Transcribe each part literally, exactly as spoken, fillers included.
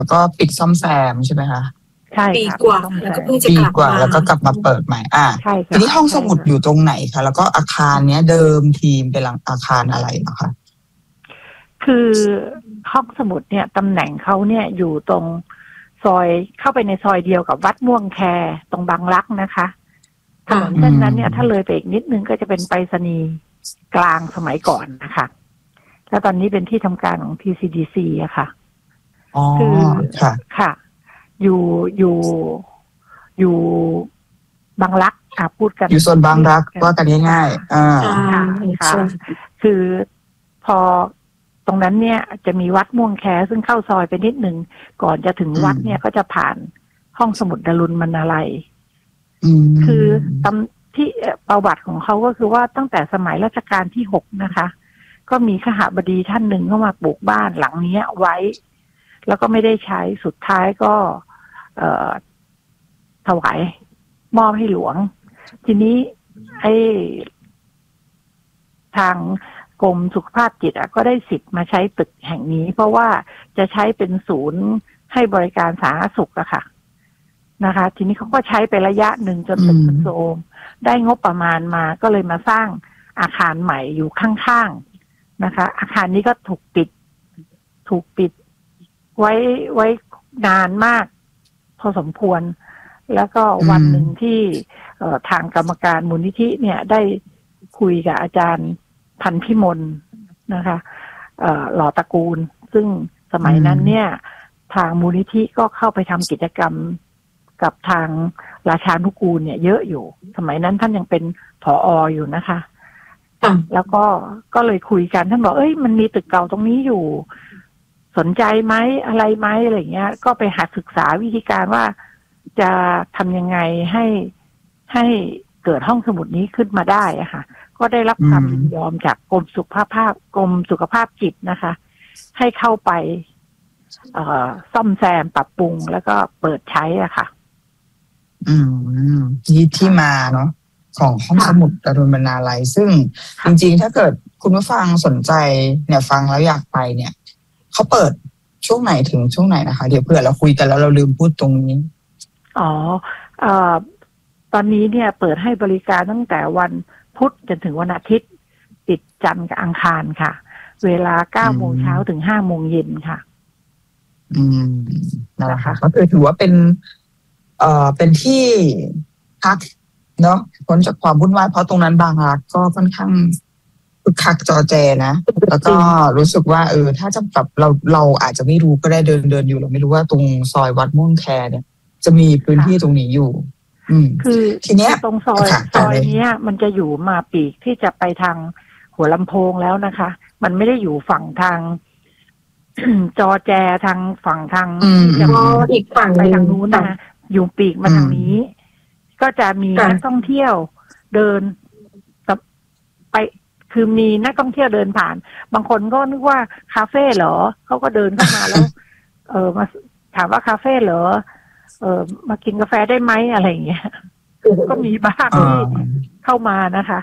แล้วก็ปิดซ่อมแซมใช่ไหมคะใช่ปีค่ะกว่าแล้วก็เพิ่งจะปีกลับกว่ามาแล้วก็กลับมาเปิดใหม่อ่าใช่ค่ะทีนี้ห้องสมุดใช่ค่ะอยู่ตรงไหนคะแล้วก็อาคารเนี้ยเดิมทีมเป็นหลังอาคารอะไรนะคะคือห้องสมุดเนี่ยตำแหน่งเขาเนี่ยอยู่ตรงซอยเข้าไปในซอยเดียวกับวัดม่วงแคตรงบางรักนะคะถนนเส้นนั้นเนี่ยถ้าเลยไปอีกนิดนึงก็จะเป็นไปรษณีย์กลางสมัยก่อนนะคะแล้วตอนนี้เป็นที่ทำการของ ที ซี ดี ซี อะค่ะอ๋อคือค่ะค่ะ อยู่อยู่อยู่บางรักอ่ะพูดกันอยู่โซนบางรักว่ากันง่ายๆอ่าค่ะค่ะคือพอตรงนั้นเนี่ยจะมีวัดม่วงแคซึ่งเข้าซอยไปนิดหนึ่งก่อนจะถึงวัดเนี่ยก็จะผ่านห้องสมุดดารุณมณาลัยคือตำที่ประวัติของเขาก็คือว่าตั้งแต่สมัยรัชกาลที่หกนะคะ ก็มีขหบดีท่านหนึ่งเข้ามาปลูกบ้านหลังนี้ไว้ แล้วก็ไม่ได้ใช้สุดท้ายก็เอ่อถวายมอบให้หลวงทีนี้ไอ้ทางกรมสุขภาพจิตก็ได้สิทธิ์มาใช้ตึกแห่งนี้เพราะว่าจะใช้เป็นศูนย์ให้บริการสาธารณสุขอะค่ะนะคะทีนี้เขาก็ใช้ไประยะหนึ่งจนตึกมันโทรมได้งบประมาณมาก็เลยมาสร้างอาคารใหม่อยู่ข้างๆนะคะอาคารนี้ก็ถูกปิดถูกปิดไว้ไว้นานมากพอสมควรแล้วก็วันหนึ่งที่ทางกรรมการมูลนิธิเนี่ยได้คุยกับอาจารย์พันพิมลนะคะหล่อตระกูลซึ่งสมัยนั้นเนี่ยทางมูลนิธิก็เข้าไปทำกิจกรรมกับทางราชานุกูลเนี่ยเยอะอยู่สมัยนั้นท่านยังเป็นผอ.อยู่นะคะแล้วก็ก็เลยคุยกันท่านบอกเอ้ยมันมีตึกเก่าตรงนี้อยู่สนใจไหมอะไรไหมอะไรเงี้ยก็ไปหัดศึกษาวิธีการว่าจะทำยังไงให้ให้เกิดห้องสมุดนี้ขึ้นมาได้อะค่ะก็ได้รับความยินยอมจากกรมสุขภาพภาพกรมสุขภาพจิตนะคะให้เข้าไปเอ่อซ่อมแซมปรับปรุงแล้วก็เปิดใช้อะค่ะอืมที่ที่มาเนาะของห้องสมุดดารุณบรรณาลัยซึ่งจริงๆถ้าเกิดคุณผู้ฟังสนใจเนี่ยฟังแล้วอยากไปเนี่ยเขาเปิดช่วงไหนถึงช่วงไหนนะคะเดี๋ยวเผื่อเราคุยกันแล้วเราลืมพูดตรงนี้อ๋อเอ่อตอนนี้เนี่ยเปิดให้บริการตั้งแต่วันพุธจนถึงวันอาทิตย์ปิดจันทร์กับอังคารค่ะเวลาเก้าโมงเช้าถึงห้าโมงเย็นค่ะอืมนั่นแหละค่ะก็คือถือว่าเป็นเอ่อเป็นที่พักเนาะพ้นจากความวุ่นวายเพราะตรงนั้นบางรักก็ค่อนข้างคึกคักจอแจนะแล้วก็รู้สึกว่าเออถ้าจะแบบเราเราอาจจะไม่รู้ก็ได้เดินเดินอยู่เราไม่รู้ว่าตรงซอยวัดม่วงแคเนี่ยจะมีพื้นที่ตรงนี้อยู่อืมคือทีเนี้ยตรงซอยซอยนี้มันจะอยู่มาปีกที่จะไปทางหัวลำโพงแล้วนะคะมันไม่ได้อยู่ฝั่งทาง จอแจทางฝั่งทางที่จะอีกฝั่งไปทางนู้นนะอยู่ปีกมาทางนี้ ก็จะมีนักท่องเที่ยวเดินไปคือมีนักท่องเที่ยวเดินผ่านบางคนก็นึกว่าคาเฟ่เหรอเขาก็เดินเข้ามาแล้ว เออมาถามว่าคาเฟ่เหรอเออมากินกาแฟได้ไหมอะไรอย่างเงี้ยก็มีบ้างที่เข้ามานะคะ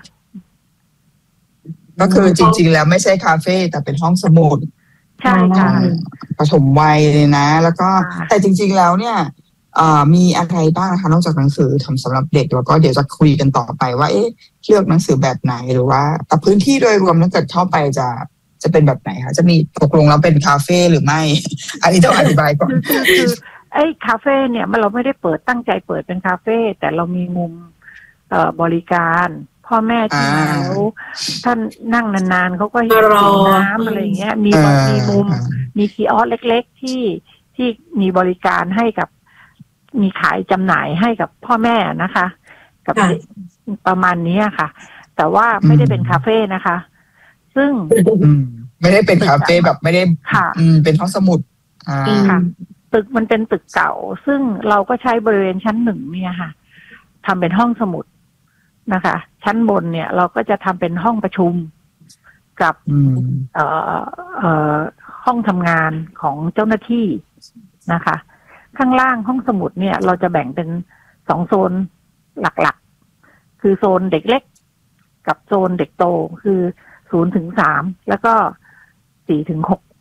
ก็คือจริงๆแล้วไม่ใช่คาเฟ่แต่เป็นห้องสมุดใช่ค่ะปฐมวัยเลยนะแล้วก็แต่จริงๆแล้วเนี่ยมีอะไรบ้างคะนอกจากหนังสือทำสำหรับเด็กแล้วก็เดี๋ยวจะคุยกันต่อไปว่าเอ๊ะเลือกหนังสือแบบไหนหรือว่าแต่พื้นที่โดยรวมถ้าเกิดเข้าไปจะจะเป็นแบบไหนคะจะมีตกลงแล้วเป็นคาเฟ่หรือไม่อันนี้ต้องอธิบายก่อนคือไอ้คาเฟ่เนี่ยมันเราไม่ได้เปิดตั้งใจเปิดเป็นคาเฟ่แต่เรามีมุมเอ่อบริการพ่อแม่ที่มาแล้วท่านนั่งนานๆเขาก็หิวน้ำอะไรอย่างเงี้ยมีมีมุมมีคีออสเล็กๆที่ที่มีบริการให้กับมีขายจำหน่ายให้กับพ่อแม่นะคะกับประมาณนี้ค่ะแต่ว่าไม่ได้เป็นคาเฟ่นะคะซึ่งไม่ได้เป็นคาเฟ่แบบไม่ได้เป็นห้องสมุดค่ะตึกมันเป็นตึกเก่าซึ่งเราก็ใช้บริเวณชั้นหนึ่งเนี่ยค่ะทำเป็นห้องสมุดนะคะชั้นบนเนี่ยเราก็จะทำเป็นห้องประชุมกับเอ่อเอ่อห้องทำงานของเจ้าหน้าที่นะคะข้างล่างห้องสมุดเนี่ยเราจะแบ่งเป็นสองโซนหลักๆคือโซนเด็กเล็กกับโซนเด็กโตคือศูนย์ถึงสามแล้วก็สี่ถึงหก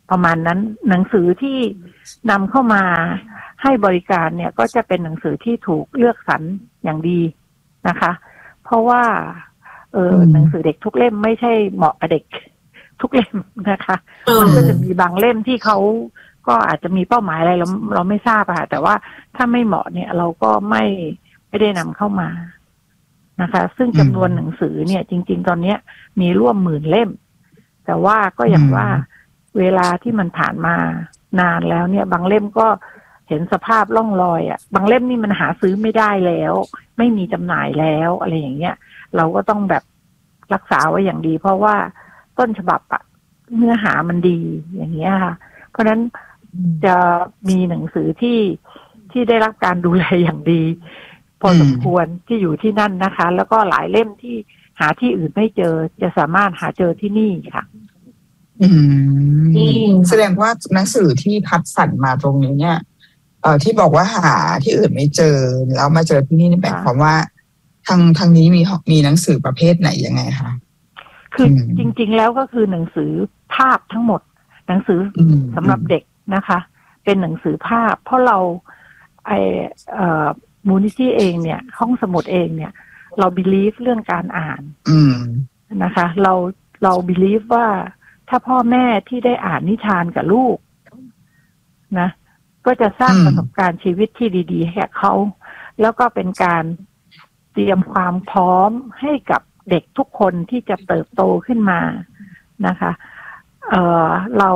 ประมาณนั้นหนังสือที่นำเข้ามาให้บริการเนี่ยก็จะเป็นหนังสือที่ถูกเลือกสรรอย่างดีนะคะเพราะว่าเออหนังสือเด็กทุกเล่มไม่ใช่เหมาะกับเด็กทุกเล่มนะคะมันก็จะมีบางเล่มที่เขาก็อาจจะมีเป้าหมายอะไรเราเราไม่ทราบอะแต่ว่าถ้าไม่เหมาะเนี่ยเราก็ไม่ไม่ได้นำเข้ามานะคะซึ่งจำนวนหนังสือเนี่ยจริงๆตอนนี้มีร่วมหมื่นเล่มแต่ว่าก็อย่างว่าเวลาที่มันผ่านมานานแล้วเนี่ยบางเล่มก็เห็นสภาพล่องรอยอ่ะบางเล่มนี่มันหาซื้อไม่ได้แล้วไม่มีจำหน่ายแล้วอะไรอย่างเงี้ยเราก็ต้องแบบรักษาไว้อย่างดีเพราะว่าต้นฉบับอะเนื้อหามันดีอย่างเงี้ยค่ะเพราะฉะนั้นจะมีหนังสือที่ที่ได้รับการดูแลอย่างดีพอสมควรที่อยู่ที่นั่นนะคะแล้วก็หลายเล่มที่หาที่อื่นไม่เจอจะสามารถหาเจอที่นี่ค่ะอืมแสดงว่าหนังสือที่คัดสรรมาตรงนี้เนี่ยเอ่อที่บอกว่าหาที่อื่นไม่เจอแล้วมาเจอที่นี่นี่หมายความว่าทางทางนี้มีมีหนังสือประเภทไหนยังไงคะคือจริงๆแล้วก็คือหนังสือภาพทั้งหมดหนังสือสำหรับเด็กนะคะเป็นหนังสือภาพเพราะเราไอเอ่อมูลนิธิเองเนี่ยห้องสมุดเองเนี่ยเรา believe เรื่องการอ่านนะคะเราเรา believe ว่าถ้าพ่อแม่ที่ได้อ่านนิทานกับลูกนะก็จะสร้างประสบการณ์ชีวิตที่ดีๆให้กับเขาแล้วก็เป็นการเตรียมความพร้อมให้กับเด็กทุกคนที่จะเติบโตขึ้นมานะคะเอ่อเรา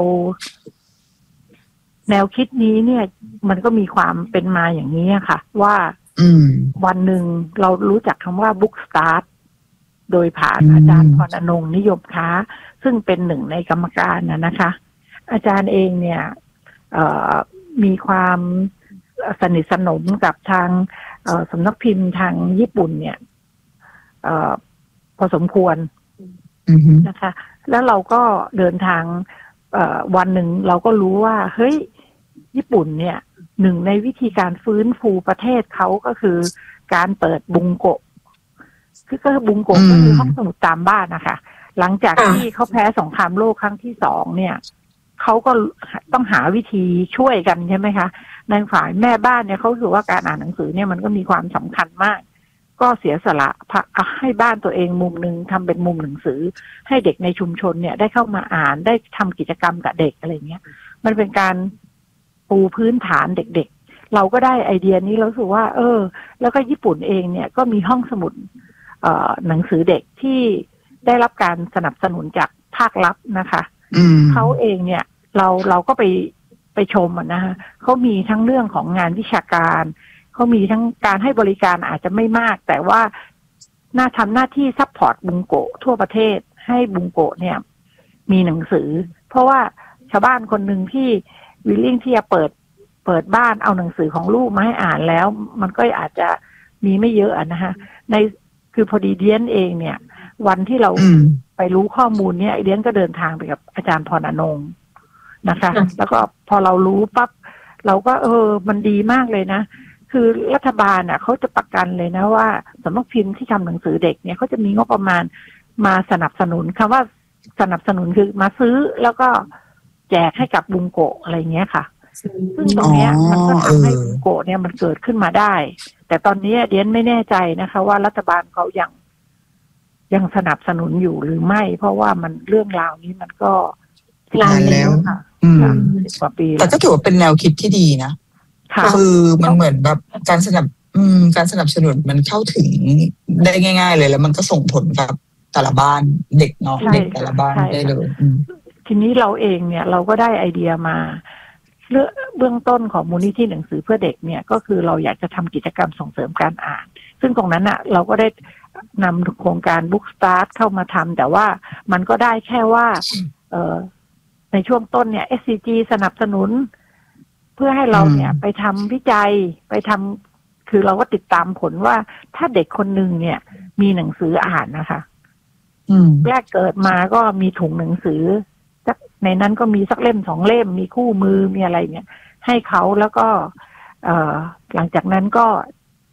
แนวคิดนี้เนี่ยมันก็มีความเป็นมาอย่างนี้ค่ะว่าวันหนึ่งเรารู้จักคำว่า Book Start โดยผ่านอาจารย์พรอนงค์นิยมค้าซึ่งเป็นหนึ่งในกรรมการนะนะคะอาจารย์เองเนี่ยมีความสนิทสนมกับทางสำนักพิมพ์ทางญี่ปุ่นเนี่ยพอสมควรนะคะแล้วเราก็เดินทางวันหนึ่งเราก็รู้ว่าเฮ้ยญี่ปุ่นเนี่ยหนึ่งในวิธีการฟื้นฟูประเทศเขาก็คือการเปิดบุงโกะคือก็บุงโกะก็คือห้องสมุดตามบ้านนะคะหลังจากที่เขาแพ้สงครามโลกครั้งที่สองเนี่ยเขาก็ต้องหาวิธีช่วยกันใช่ไหมคะในฝ่ายแม่บ้านเนี่ยเขาถือว่าการอ่านหนังสือเนี่ยมันก็มีความสำคัญมากก็เสียสละให้บ้านตัวเองมุมหนึ่งทำเป็นมุมหนังสือให้เด็กในชุมชนเนี่ยได้เข้ามาอ่านได้ทำกิจกรรมกับเด็กอะไรเงี้ยมันเป็นการปูพื้นฐานเด็กๆเราก็ได้ไอเดียนี้เราสึกว่าเออแล้วก็ญี่ปุ่นเองเนี่ยก็มีห้องสมุดเอ่อหนังสือเด็กที่ได้รับการสนับสนุนจากภาครัฐนะคะเขาเองเนี่ยเราเราก็ไปไปชมอ่ะนะคะเขามีทั้งเรื่องของงานวิชาการเขามีทั้งการให้บริการอาจจะไม่มากแต่ว่าน่าทำหน้าที่ซัพพอร์ตบุงโกะทั่วประเทศให้บุงโกะเนี่ยมีหนังสือเพราะว่าชาวบ้านคนหนึ่งที่วิลลิ่งที่จะเปิดเปิดบ้านเอาหนังสือของลูกมาให้อ่านแล้วมันก็อาจจะมีไม่เยอะนะคะในคือพอดีเดียนเองเนี่ยวันที่เราไปรู้ข้อมูลเนี่ยเดียนก็เดินทางไปกับอาจารย์พรอนงค์นะคะแล้วก็พอเรารู้ปั๊บเราก็เออมันดีมากเลยนะคือรัฐบาลอ่ะเขาจะประกันเลยนะว่าสำนักพิมพ์ที่ทำหนังสือเด็กเนี่ยเขาจะมีงบประมาณมาสนับสนุนคำว่าสนับสนุนคือมาซื้อแล้วก็แจกให้กับบุงโกะอะไรเงี้ยค่ะซึ่งตรงเนี้ยมันก็ทำให้บุงโกะเนี่ยมันเกิดขึ้นมาได้แต่ตอนนี้เดียนไม่แน่ใจนะคะว่ารัฐบาลเขายังยังสนับสนุนอยู่หรือไม่เพราะว่ามันเรื่องราวนี้มันก็นานแล้วค่ะสิบกว่าปีแต่ก็ถือว่าเป็นแนวคิดที่ดีนะคือมันเหมือนแบบการสนับอืมการสนับสนุนมันเข้าถึงได้ง่ายๆเลยแล้วมันก็ส่งผลกับแต่ละบ้านเด็กเนาะเด็กแต่ละบ้านได้เลยทีนี้เราเองเนี่ยเราก็ได้ไอเดียมาเรื่องเบื้องต้นของมูลนิธิหนังสือเพื่อเด็กเนี่ยก็คือเราอยากจะทำกิจกรรมส่งเสริมการอ่านซึ่งตรงนั้นอ่ะเราก็ได้นำโครงการ Book Start เข้ามาทำแต่ว่ามันก็ได้แค่ว่าเอ่อในช่วงต้นเนี่ย เอส ซี จี สนับสนุนเพื่อให้เราเนี่ยไปทำวิจัยไปทำคือเราก็ติดตามผลว่าถ้าเด็กคนหนึ่งเนี่ยมีหนังสืออ่านนะคะแรกเกิดมาก็มีถุงหนังสือในนั้นก็มีสักเล่มสองเล่มมีคู่มือมีอะไรเนี่ยให้เขาแล้วก็เอ่อหลังจากนั้นก็ท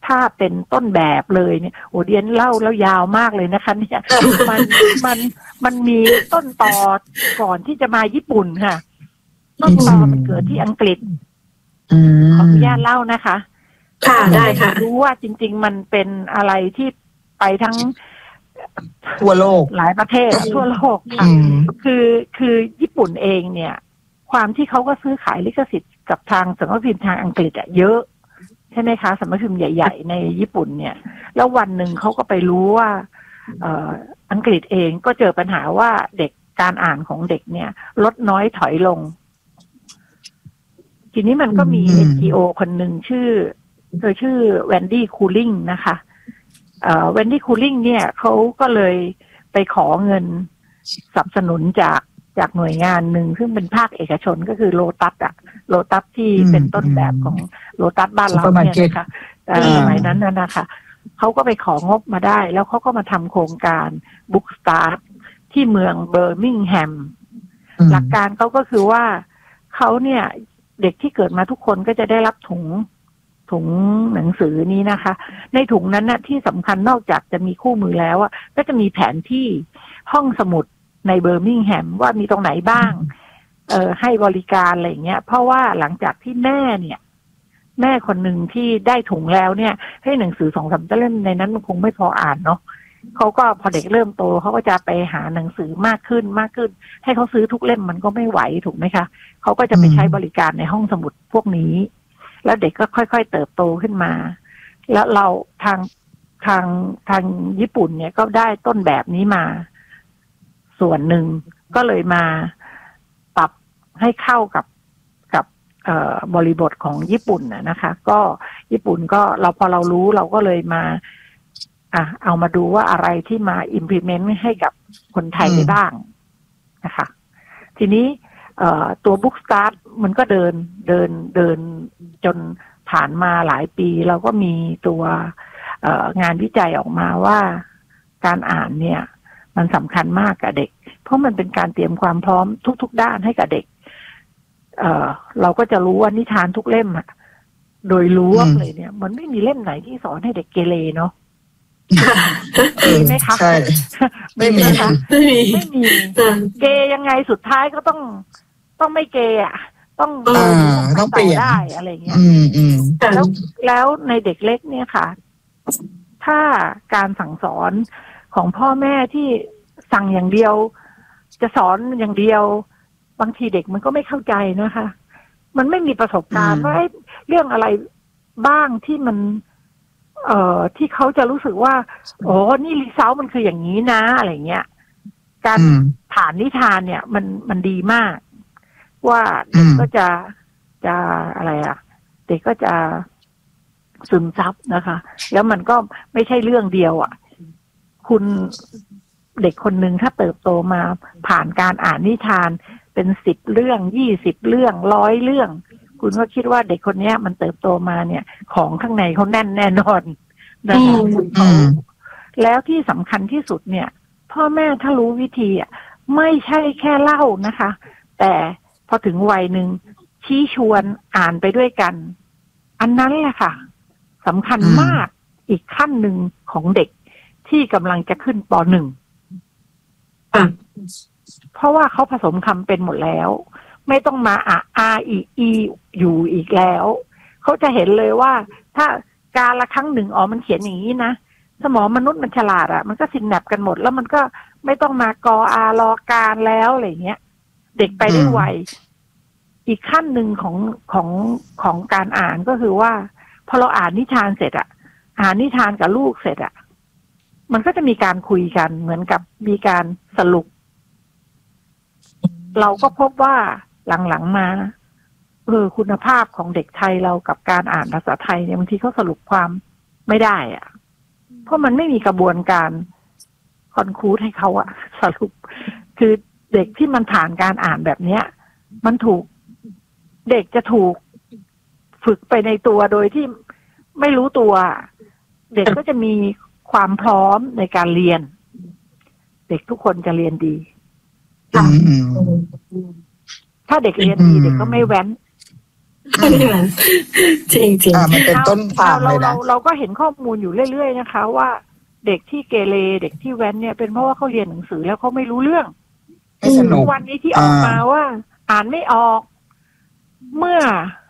ถ้าเป็นต้นแบบเลยเนี่ยโอ้เดียนเล่าแล้วยาวมากเลยนะคะเนี่ยมันมันมันมีต้นตอก่อนที่จะมาญี่ปุ่นค่ะต้นตอมันเกิดที่อังกฤษขออนุญาตเล่านะคะค่ะได้ค่ะรู้ว่าจริงๆมันเป็นอะไรที่ไปทั้งทั่วโลกหลายประเทศทั่วโลกค่ะคือคือญี่ปุ่นเองเนี่ยความที่เขาก็ซื้อขายลิขสิทธิ์กับทางสำนักพิมพ์ทางอังกฤษอะเยอะใช่ไหมคะสำนักพิมพ์ใหญ่ๆในญี่ปุ่นเนี่ยแล้ววันหนึ่งเขาก็ไปรู้ว่าเอ่ออังกฤษเองก็เจอปัญหาว่าเด็กการอ่านของเด็กเนี่ยลดน้อยถอยลงทีนี้มันก็มี เอ็น จี โอ คนหนึ่งชื่อเธอชื่อแวนดี้คูลิ่งนะคะเอ่อแวนดี้คูลิ่งเนี่ยเขาก็เลยไปขอเงินสนับสนุนจากจากหน่วยงานหนึ่งซึ่งเป็นภาคเอกชนก็คือโลตัสอะโลตัสที่เป็นต้นแบบของโลตัสบ้านเราเนี่ยนะคะสมัยนั้นน่ะนะคะเขาก็ไปของบมาได้แล้วเขาก็มาทำโครงการบุ๊กสตาร์ทที่เมืองเบอร์มิงแฮมหลักการเขาก็คือว่าเขาเนี่ยเด็กที่เกิดมาทุกคนก็จะได้รับถุงถุงหนังสือนี้นะคะในถุงนั้นนะที่สำคัญนอกจากจะมีคู่มือแล้วอ่ะก็จะมีแผนที่ห้องสมุดในเบอร์มิงแฮมว่ามีตรงไหนบ้างเอ่อให้บริการอะไรอย่างเงี้ยเพราะว่าหลังจากที่แม่เนี่ยแม่คนหนึ่งที่ได้ถุงแล้วเนี่ยให้หนังสือสองสามเล่มในนั้นมันคงไม่พออ่านเนาะเขาก็พอเด็กเริ่มโตเขาก็จะไปหาหนังสือมากขึ้นมากขึ้นให้เขาซื้อทุกเล่มมันก็ไม่ไหวถูกไหมคะเขาก็จะไปใช้บริการในห้องสมุดพวกนี้แล้วเด็กก็ค่อยๆเติบโตขึ้นมาแล้วเราทางทางทางญี่ปุ่นเนี่ยก็ได้ต้นแบบนี้มาส่วนหนึ่งก็เลยมาปรับให้เข้ากับกับบริบทของญี่ปุ่นนะคะก็ญี่ปุ่นก็เราพอเรารู้เราก็เลยมาอ่ะเอามาดูว่าอะไรที่มา implement ให้กับคนไทยได้บ้างนะคะทีนี้ตัว Book Start มันก็เดินเดินเดินจนผ่านมาหลายปีเราก็มีตัวงานวิจัยออกมาว่าการอ่านเนี่ยมันสำคัญมากกับเด็กเพราะมันเป็นการเตรียมความพร้อมทุกๆด้านให้กับเด็กเอ่อเราก็จะรู้ว่านิทานทุกเล่มอะโดยรู้เลยเนี่ยมันไม่มีเล่มไหนที่สอนให้เด็กเกเรเนาะมีไหมคะไม่มีค่ะไม่มีไม่มีเกยังไงสุดท้ายก็ต้องต้องไม่เกย์อ่ะต้องต้องเปลี่ยนได้อะไรเงี้ยแล้วแล้วในเด็กเล็กเนี่ยค่ะถ้าการสั่งสอนของพ่อแม่ที่สั่งอย่างเดียวจะสอนอย่างเดียวบางทีเด็กมันก็ไม่เข้าใจนะคะมันไม่มีประสบการณ์ว่าเรื่องอะไรบ้างที่มันเอ่อที่เขาจะรู้สึกว่าโอ้นี่รีเซลมันคืออย่างนี้นะอะไรเงี้ยการผ่านนิทานเนี่ยมันมันดีมากว่าเด็กก็จะจะอะไรอ่ะเด็กก็จะซึมซับนะคะแล้วมันก็ไม่ใช่เรื่องเดียวอ่ะคุณเด็กคนหนึ่งถ้าเติบโตมาผ่านการอ่านนิทานเป็นสิบเรื่องยี่สิบเรื่องร้อยเรื่องคุณก็คิดว่าเด็กคนนี้มันเติบโตมาเนี่ยของข้างในเขาแน่นแน่นอนนะคะแล้วที่สำคัญที่สุดเนี่ยพ่อแม่ถ้ารู้วิธีอ่ะไม่ใช่แค่เล่านะคะแต่พอถึงวัยหนึ่งชี้ชวนอ่านไปด้วยกันอันนั้นแหละค่ะสำคัญมากอีกขั้นหนึ่งของเด็กที่กำลังจะขึ้นป.หนึ่งเพราะว่าเขาผสมคำเป็นหมดแล้วไม่ต้องมาอ่ะอาอีอีอยู่อีกแล้วเขาจะเห็นเลยว่าถ้าการละครั้งหนึ่งอ๋อมันเขียนอย่างนี้นะสมองมนุษย์มันฉลาดอ่ะมันก็ซินแนปกันหมดแล้วมันก็ไม่ต้องมากออารอการแล้วอะไรเงี้ยเด็กไปได้ไวอีกขั้นหนึ่งของของของการอ่านก็คือว่าพอเราอ่านนิทานเสร็จอ่ะอ่านนิทานกับลูกเสร็จอ่ะมันก็จะมีการคุยกันเหมือนกับมีการสรุปเราก็พบว่าหลังๆมาเออคุณภาพของเด็กไทยเรากับการอ่านภาษาไทยเนี่ยบางทีเขาสรุปความไม่ได้อ่ะเพราะมันไม่มีกระบวนการคอนคูดให้เขาอะสรุปคือเด็กที่มันผ่านการอ่านแบบเนี้ยมันถูกเด็กจะถูกฝึกไปในตัวโดยที่ไม่รู้ตัวเด็กก็จะมีความพร้อมในการเรียนเด็กทุกคนจะเรียนดีถ้าเด็กเรียนดีเด็กก็ไม่แว้นเพราะฉะนั้นจริงจริงอ่ามันเป็นต้นทางเราเลยเรานะเราก็เห็นข้อมูลอยู่เรื่อยๆนะคะว่าเด็กที่เกเรเด็กที่แว้นเนี่ยเป็นเพราะว่าเขาเรียนหนังสือแล้วเขาไม่รู้เรื่องไม่สนุกวันนี้ที่ออกมาว่า อ่านไม่ออก เมื่อ